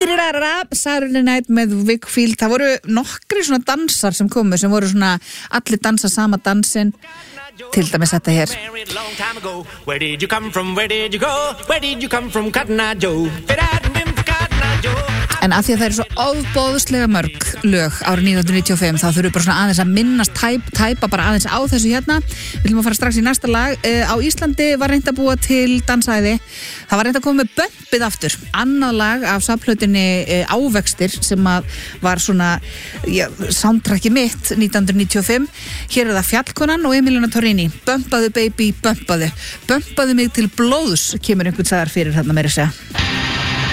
Saturday Night með Wakefield. Það voru nokkri svona dansar sem komu sem voru svona allir dansa sama dansin. Til dæmis þetta hér. Where did you come from? Where did you go? Where did you come from? Cotton Eye Joe. En af því að það eru svo ofboðslega mörg lög árið 1995 þá þurfum við bara svona aðeins að minnast tæpa bara aðeins á þessu hérna. Við viljum að fara strax í næsta lag. Á Íslandi var reynt að búa til dansæði. Það var reynt að koma með bömpið aftur. Annað lag af safnplötunni Ávextir sem að var svona soundtracki mitt 1995. Hér er það Fjallkonan og Emiliana Torrini. Bömpaðu baby, bömpaðu. Bömpaðu mig til blóðs kemur einhvern sagðar fyrir þarna meira að segja.